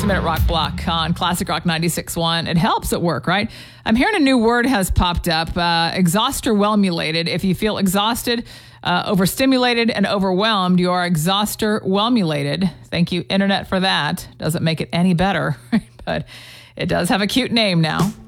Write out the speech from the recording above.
60-minute rock block on Classic Rock 96.1. It helps at work, right? I'm hearing a new word has popped up, exhauster-whelmulated. If you feel exhausted, overstimulated, and overwhelmed, you are exhauster-whelmulated. Thank you, Internet, for that. Doesn't make it any better, but it does have a cute name now.